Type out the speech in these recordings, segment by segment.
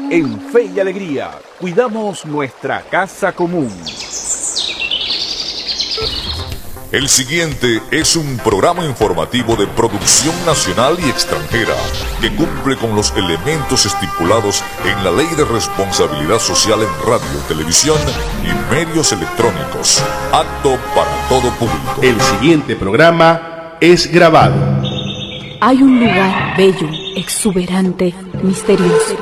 En Fe y Alegría, cuidamos nuestra casa común. El siguiente es un programa informativo de producción nacional y extranjera que cumple con los elementos estipulados en la Ley de Responsabilidad Social en Radio, Televisión y Medios Electrónicos. Apto para todo público. El siguiente programa es grabado. Hay un lugar bello, exuberante, misterioso.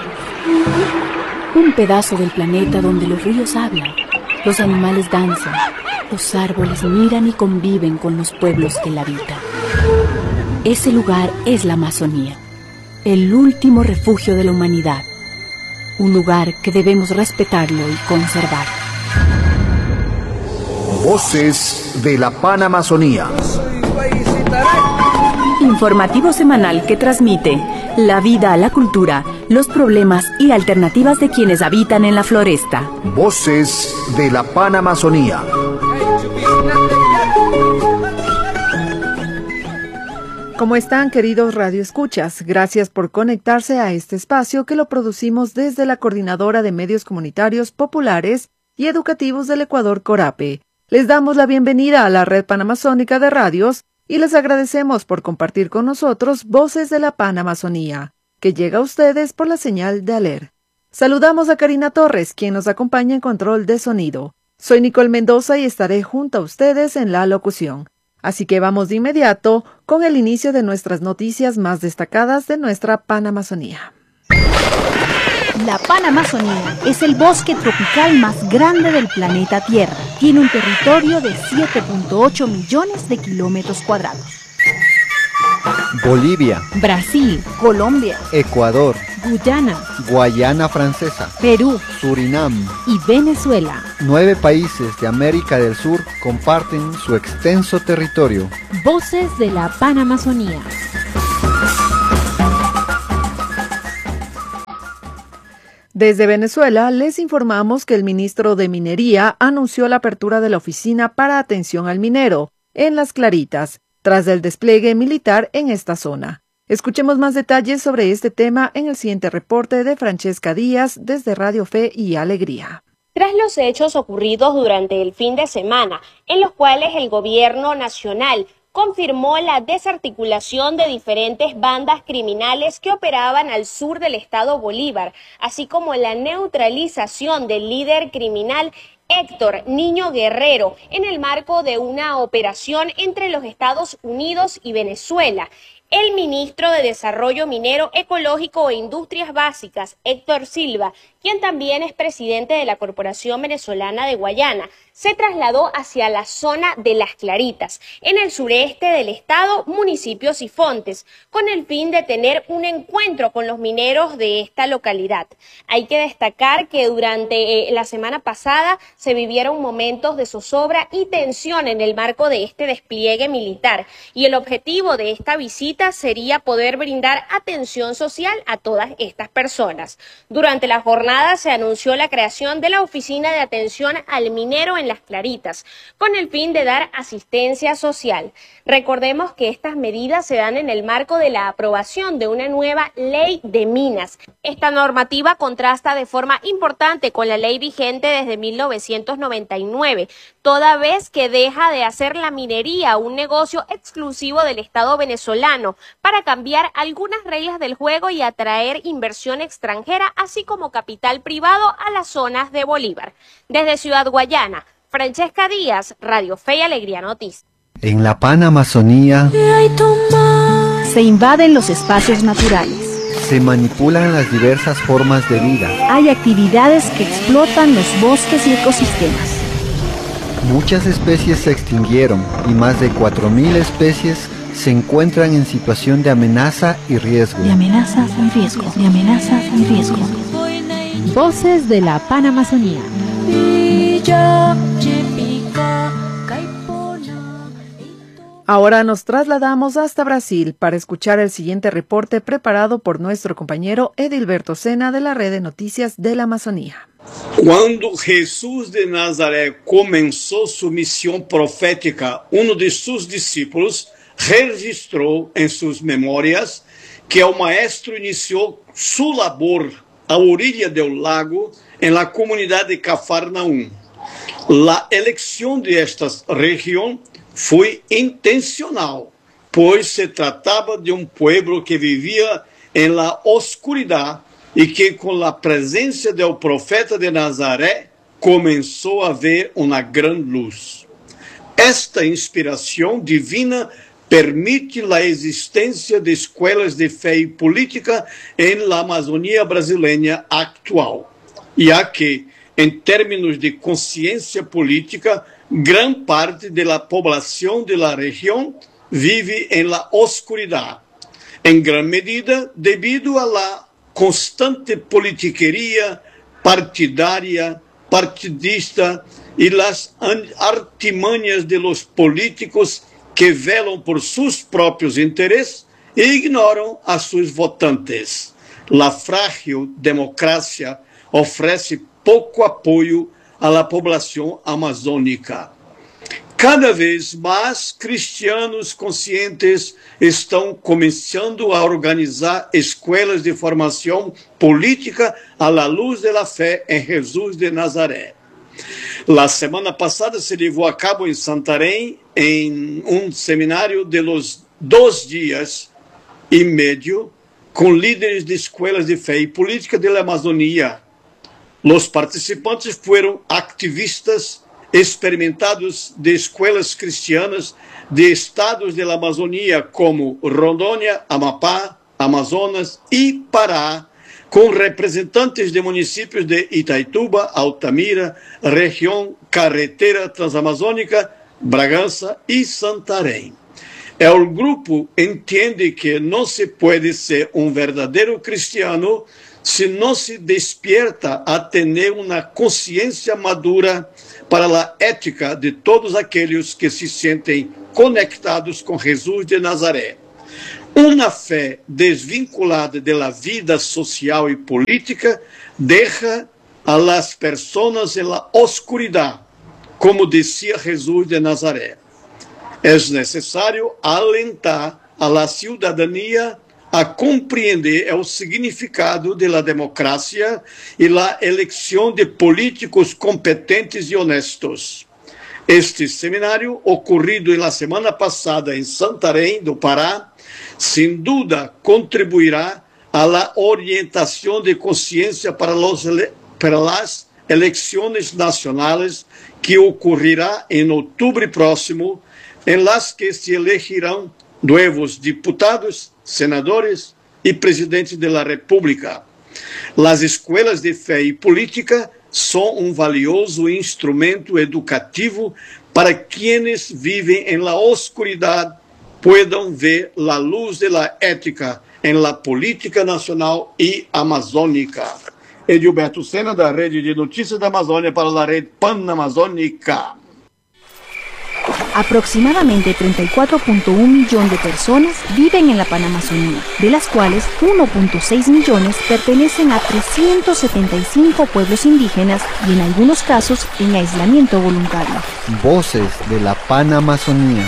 Un pedazo del planeta donde los ríos hablan, los animales danzan, los árboles miran y conviven con los pueblos que la habitan. Ese lugar es la Amazonía, el último refugio de la humanidad. Un lugar que debemos respetarlo y conservar. Voces de la Panamazonía. Informativo semanal que transmite la vida, la cultura, los problemas y alternativas de quienes habitan en la floresta. Voces de la Panamazonía. ¿Cómo están, queridos radioescuchas? Gracias por conectarse a este espacio que lo producimos desde la Coordinadora de Medios Comunitarios Populares y Educativos del Ecuador, CORAPE. Les damos la bienvenida a la Red Panamazónica de Radios y les agradecemos por compartir con nosotros Voces de la Panamazonía, que llega a ustedes por la señal de ALER. Saludamos a Karina Torres, quien nos acompaña en control de sonido. Soy Nicole Mendoza y estaré junto a ustedes en la locución. Así que vamos de inmediato con el inicio de nuestras noticias más destacadas de nuestra Panamazonía. La Panamazonía es el bosque tropical más grande del planeta Tierra. Tiene un territorio de 7.8 millones de kilómetros cuadrados. Bolivia, Brasil, Colombia, Ecuador, Guyana, Guayana Francesa, Perú, Surinam y Venezuela. 9 países de América del Sur comparten su extenso territorio. Voces de la Panamazonía. Desde Venezuela les informamos que el ministro de Minería anunció la apertura de la Oficina para Atención al Minero en Las Claritas, tras el despliegue militar en esta zona. Escuchemos más detalles sobre este tema en el siguiente reporte de Francesca Díaz desde Radio Fe y Alegría. Tras los hechos ocurridos durante el fin de semana, en los cuales el gobierno nacional confirmó la desarticulación de diferentes bandas criminales que operaban al sur del estado Bolívar, así como la neutralización del líder criminal Héctor Niño Guerrero en el marco de una operación entre los Estados Unidos y Venezuela. El ministro de Desarrollo Minero, Ecológico e Industrias Básicas, Héctor Silva, quien también es presidente de la Corporación Venezolana de Guayana, se trasladó hacia la zona de Las Claritas, en el sureste del estado, municipio Sifontes, con el fin de tener un encuentro con los mineros de esta localidad. Hay que destacar que durante la semana pasada se vivieron momentos de zozobra y tensión en el marco de este despliegue militar, y el objetivo de esta visita sería poder brindar atención social a todas estas personas. Durante la jornada se anunció la creación de la Oficina de Atención al Minero en Las Claritas, con el fin de dar asistencia social. Recordemos que estas medidas se dan en el marco de la aprobación de una nueva ley de minas. Esta normativa contrasta de forma importante con la ley vigente desde 1999, toda vez que deja de hacer la minería un negocio exclusivo del Estado venezolano para cambiar algunas reglas del juego y atraer inversión extranjera, así como capital privado a las zonas de Bolívar. Desde Ciudad Guayana, Francesca Díaz, Radio Fe y Alegría Noticias. En la Panamazonía Se invaden los espacios naturales. se manipulan las diversas formas de vida. Hay actividades que explotan los bosques y ecosistemas. Muchas especies se extinguieron y más de 4.000 especies se encuentran en situación de amenaza y riesgo. De amenazas y riesgo. De amenazas y riesgo. Voces de la Panamazonía. Ahora nos trasladamos hasta Brasil para escuchar el siguiente reporte preparado por nuestro compañero Edilberto Sena de la Red de Noticias de la Amazonía. Quando Jesús de Nazaré comenzó su misión profética, uno de sus discípulos registró en sus memorias que el maestro inició su labor a orilla del lago, en la comunidad de Cafarnaum. La elección de esta región fue intencional, pues se trataba de un pueblo que vivía en la oscuridad y que con la presencia del profeta de Nazaré comenzó a ver una gran luz. Esta inspiración divina permite la existencia de escuelas de fe y política en la Amazonía brasileña actual, ya que, en términos de conciencia política, gran parte de la población de la región vive en la oscuridad, en gran medida debido a la constante politiquería partidaria, partidista y las artimañas de los políticos que velam por sus propios intereses e ignoram a sus votantes. La frágil democracia ofrece pouco apoio à la población amazônica. Cada vez mais cristianos conscientes estão começando a organizar escolas de formação política à la luz de la fé em Jesus de Nazaré. La semana pasada se llevó a cabo en Santarém un seminario de los 2 días y medio con líderes de escuelas de fe y política de la Amazonía. Los participantes fueron activistas experimentados de escuelas cristianas de estados de la Amazonía como Rondônia, Amapá, Amazonas y Pará, con representantes de municipios de Itaituba, Altamira, región carretera transamazônica, Bragança y Santarém. El grupo entiende que no se puede ser un verdadero cristiano si no se despierta a tener una conciencia madura para la ética de todos aquellos que se sienten conectados con Jesús de Nazaré. Una fe desvinculada de la vida social y política deja a las personas en la oscuridad, como decía Jesús de Nazaré. Es necesario alentar a la ciudadanía a compreender el significado de la democracia y la elección de políticos competentes y honestos. Este seminario, ocurrido en la semana pasada en Santarém, do Pará, sin duda contribuirá a la orientación de conciencia para las elecciones nacionales que ocurrirá en octubre próximo, en las que se elegirán nuevos diputados, senadores y presidentes de la República. Las escuelas de fe y política son un valioso instrumento educativo para quienes viven en la oscuridad puedan ver la luz de la ética en la política nacional y amazónica. Edilberto Sena, da Rede de Notícias da Amazônia para la Red Panamazónica. Aproximadamente 34.1 millones de personas viven en la Panamazonía, de las cuales 1.6 millones pertenecen a 375 pueblos indígenas y en algunos casos en aislamiento voluntario. Voces de la Panamazonía.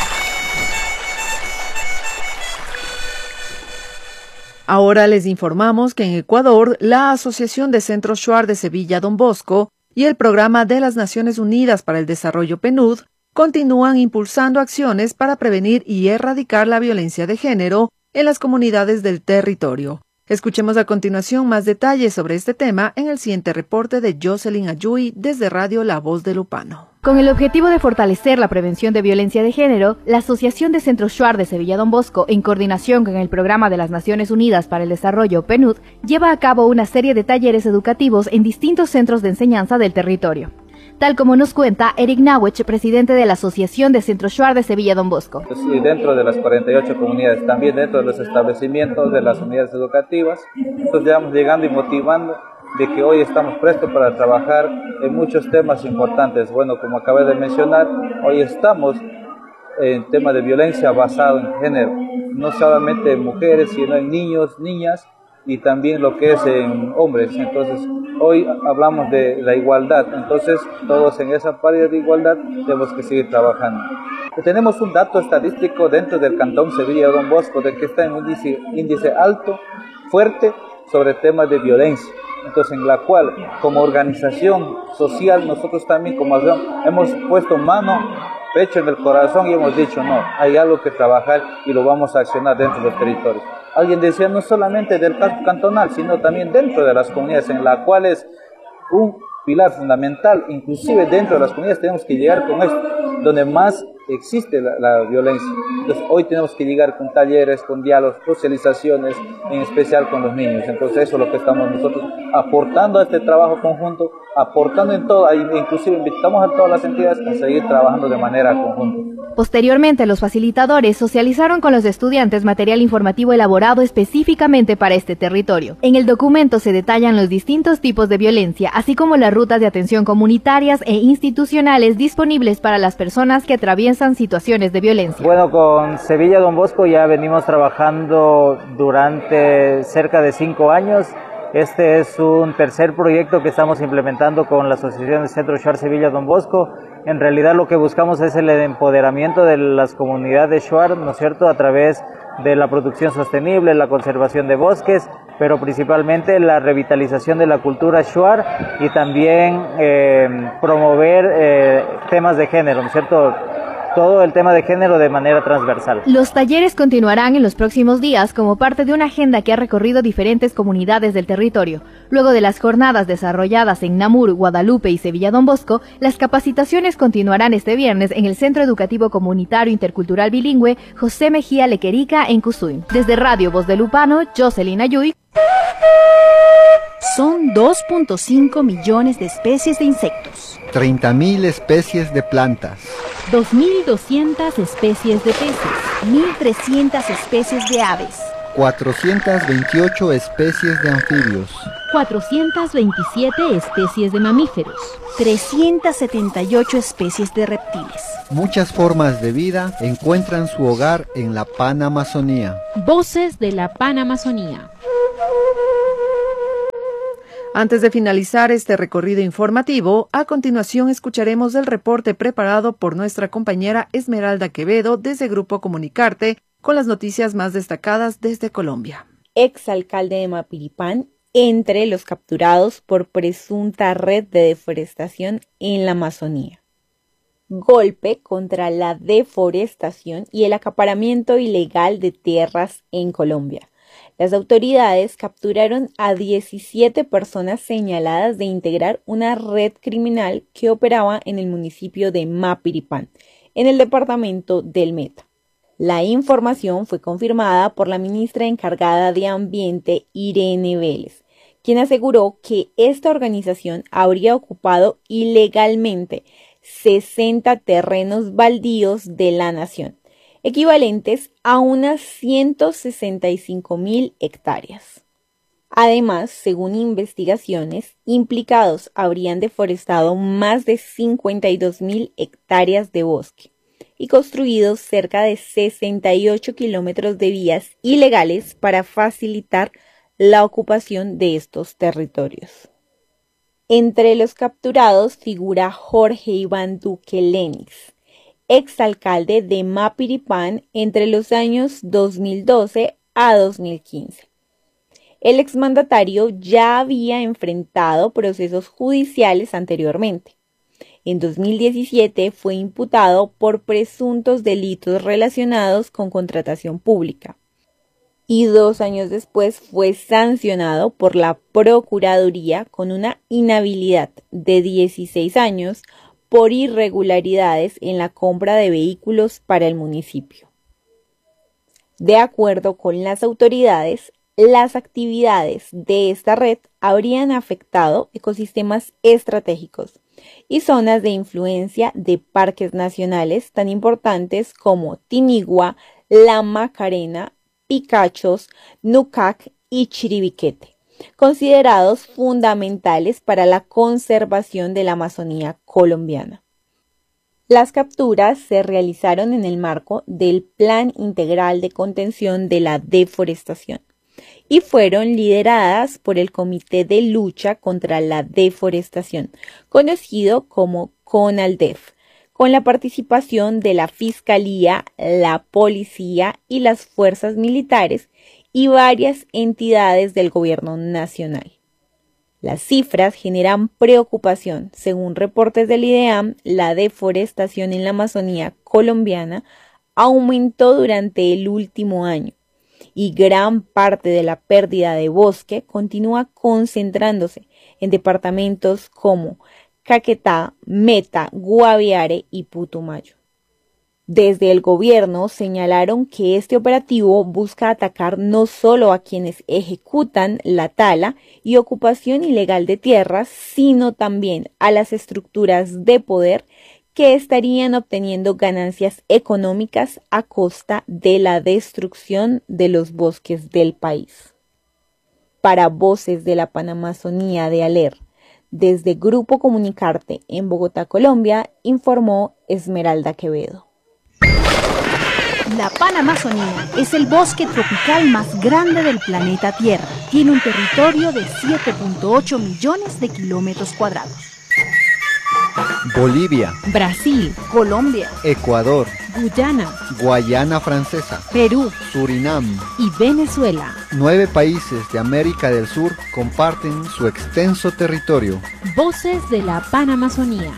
Ahora les informamos que en Ecuador, la Asociación de Centros Shuar de Sevilla Don Bosco y el Programa de las Naciones Unidas para el Desarrollo PNUD continúan impulsando acciones para prevenir y erradicar la violencia de género en las comunidades del territorio. Escuchemos a continuación más detalles sobre este tema en el siguiente reporte de Jocelyn Ayui desde Radio La Voz de Lupano. Con el objetivo de fortalecer la prevención de violencia de género, la Asociación de Centros Shuar de Sevilla Don Bosco, en coordinación con el Programa de las Naciones Unidas para el Desarrollo PNUD, lleva a cabo una serie de talleres educativos en distintos centros de enseñanza del territorio. Tal como nos cuenta Eric Nawech, presidente de la Asociación de Centros Shuar de Sevilla Don Bosco. Y dentro de las 48 comunidades, también dentro de los establecimientos de las unidades educativas, entonces ya vamos llegando y motivando de que hoy estamos prestos para trabajar en muchos temas importantes. Bueno, como acabé de mencionar, hoy estamos en tema de violencia basado en género, no solamente en mujeres, sino en niños, niñas y también lo que es en hombres. Entonces, hoy hablamos de la igualdad, entonces todos en esa paridad de igualdad tenemos que seguir trabajando. Tenemos un dato estadístico dentro del Cantón Sevilla Don Bosco de que está en un índice alto, fuerte, sobre temas de violencia. Entonces, en la cual, como organización social, nosotros también como asociación hemos puesto mano, pecho en el corazón y hemos dicho, no, hay algo que trabajar y lo vamos a accionar dentro de los territorios. Alguien decía, no solamente del casco cantonal, sino también dentro de las comunidades, en la cual es un pilar fundamental, inclusive dentro de las comunidades tenemos que llegar con esto, donde más existe la violencia. Entonces hoy tenemos que llegar con talleres, con diálogos, socializaciones, en especial con los niños. Entonces eso es lo que estamos nosotros aportando a este trabajo conjunto, aportando en todo, inclusive invitamos a todas las entidades a seguir trabajando de manera conjunta. Posteriormente, los facilitadores socializaron con los estudiantes material informativo elaborado específicamente para este territorio. En el documento se detallan los distintos tipos de violencia, así como las rutas de atención comunitarias e institucionales disponibles para las personas que atraviesan situaciones de violencia. Bueno, con Sevilla Don Bosco ya venimos trabajando durante cerca de 5 años. Este es un tercer proyecto que estamos implementando con la Asociación del Centro Shuar Sevilla Don Bosco. En realidad lo que buscamos es el empoderamiento de las comunidades Shuar, ¿no es cierto?, a través de la producción sostenible, la conservación de bosques, pero principalmente la revitalización de la cultura Shuar y también promover temas de género, ¿no es cierto?, todo el tema de género de manera transversal. Los talleres continuarán en los próximos días como parte de una agenda que ha recorrido diferentes comunidades del territorio. Luego de las jornadas desarrolladas en Namur, Guadalupe y Sevilla Don Bosco, las capacitaciones continuarán este viernes en el Centro Educativo Comunitario Intercultural Bilingüe José Mejía Lequerica en Cusuim. Desde Radio Voz de Lupano, Jocelyn Ayuy. Son 2.5 millones de especies de insectos, 30.000 especies de plantas, 2.200 especies de peces, 1.300 especies de aves, 428 especies de anfibios, 427 especies de mamíferos, 378 especies de reptiles. Muchas formas de vida encuentran su hogar en la Panamazonía. Voces de la Panamazonía. Antes de finalizar este recorrido informativo, a continuación escucharemos el reporte preparado por nuestra compañera Esmeralda Quevedo desde Grupo Comunicarte con las noticias más destacadas desde Colombia. Exalcalde de Mapiripán entre los capturados por presunta red de deforestación en la Amazonía. Golpe contra la deforestación y el acaparamiento ilegal de tierras en Colombia. Las autoridades capturaron a 17 personas señaladas de integrar una red criminal que operaba en el municipio de Mapiripán, en el departamento del Meta. La información fue confirmada por la ministra encargada de Ambiente, Irene Vélez, quien aseguró que esta organización habría ocupado ilegalmente 60 terrenos baldíos de la nación, equivalentes a unas 165.000 hectáreas. Además, según investigaciones, implicados habrían deforestado más de 52.000 hectáreas de bosque y construido cerca de 68 kilómetros de vías ilegales para facilitar la ocupación de estos territorios. Entre los capturados figura Jorge Iván Duque Lenix, exalcalde de Mapiripán entre los años 2012 a 2015. El exmandatario ya había enfrentado procesos judiciales anteriormente. En 2017 fue imputado por presuntos delitos relacionados con contratación pública y 2 años después fue sancionado por la Procuraduría con una inhabilidad de 16 años por irregularidades en la compra de vehículos para el municipio. De acuerdo con las autoridades, las actividades de esta red habrían afectado ecosistemas estratégicos y zonas de influencia de parques nacionales tan importantes como Tinigua, La Macarena, Picachos, Nucac y Chiribiquete, considerados fundamentales para la conservación de la Amazonía colombiana. Las capturas se realizaron en el marco del Plan Integral de Contención de la Deforestación y fueron lideradas por el Comité de Lucha contra la Deforestación, conocido como CONALDEF, con la participación de la Fiscalía, la Policía y las fuerzas militares, y varias entidades del gobierno nacional. Las cifras generan preocupación. Según reportes del IDEAM, la deforestación en la Amazonía colombiana aumentó durante el último año y gran parte de la pérdida de bosque continúa concentrándose en departamentos como Caquetá, Meta, Guaviare y Putumayo. Desde el gobierno señalaron que este operativo busca atacar no solo a quienes ejecutan la tala y ocupación ilegal de tierras, sino también a las estructuras de poder que estarían obteniendo ganancias económicas a costa de la destrucción de los bosques del país. Para Voces de la Panamazonía de ALER, desde Grupo Comunicarte en Bogotá, Colombia, informó Esmeralda Quevedo. La Panamazonía es el bosque tropical más grande del planeta Tierra. Tiene un territorio de 7.8 millones de kilómetros cuadrados. Bolivia, Brasil, Colombia, Ecuador, Guyana, Guayana Francesa, Perú, Surinam y Venezuela. 9 países de América del Sur comparten su extenso territorio. Voces de la Panamazonía.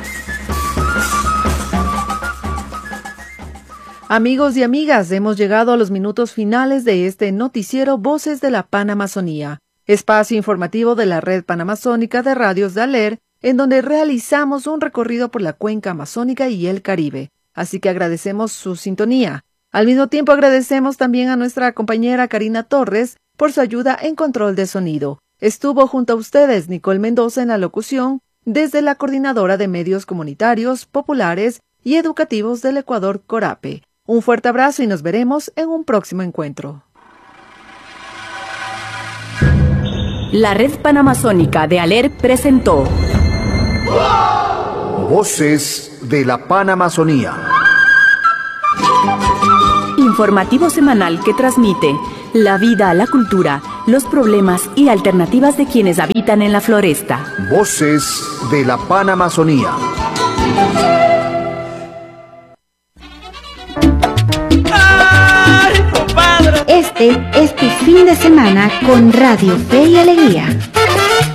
Amigos y amigas, hemos llegado a los minutos finales de este noticiero Voces de la Panamazonía, espacio informativo de la Red Panamazónica de Radios de ALER, en donde realizamos un recorrido por la cuenca amazónica y el Caribe. Así que agradecemos su sintonía. Al mismo tiempo agradecemos también a nuestra compañera Karina Torres por su ayuda en control de sonido. Estuvo junto a ustedes Nicole Mendoza en la locución, desde la Coordinadora de Medios Comunitarios, Populares y Educativos del Ecuador, CORAPE. Un fuerte abrazo y nos veremos en un próximo encuentro. La Red Panamazónica de ALER presentó Voces de la Panamazonía. Informativo semanal que transmite la vida, la cultura, los problemas y alternativas de quienes habitan en la floresta. Voces de la Panamazonía. Este es tu fin de semana con Radio Fe y Alegría.